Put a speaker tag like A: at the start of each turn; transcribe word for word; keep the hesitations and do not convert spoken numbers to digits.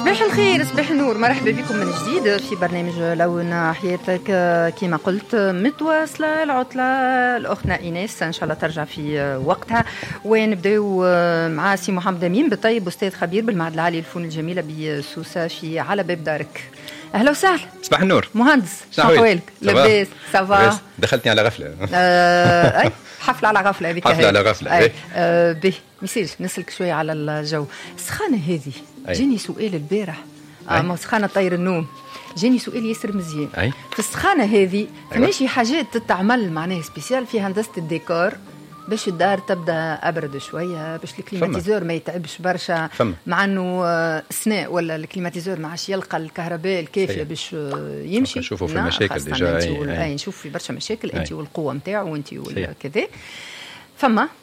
A: صباح الخير، صباح النور، مرحبا بكم من جديد في برنامج لون حياتك. كما قلت متواصلة العطلة، الأختنا إيناس إن شاء الله ترجع في وقتها، ونبدأ مع سي محمد أمين بالطيب، أستاذ خبير بالمعهد العالي للفنون الجميلة بسوسة في على باب دارك. أهلا وسهلا.
B: صباح النور.
A: مهندس، شنو أحوالك؟ لاباس؟ سافا؟
B: دخلتني على غفلة.
A: آه أي حفلة على غفلة هذيك.
B: حفلة على غفلة.
A: أي آه به ميسيج نسلك شوية على الجو. السخانة هذه جاني سؤال البارح، آه ما سخانة طير النوم، جاني سؤال ياسر مزيان.
B: أي.
A: في السخانة هذه فماشي حاجات تتعمل معناها سبيسيال في هندسة الديكور باش الدار تبدا ابرد شويه، باش الكليماتيزور ما يتعبش برشا، مع انه سناء ولا الكليماتيزور ما عادش يلقى الكهرباء الكافيه باش يمشي.
B: نشوفوا في المشاكل ديجا،
A: اي نشوف في برشا مشاكل انت والقوه نتاعو وانت وكذا. فما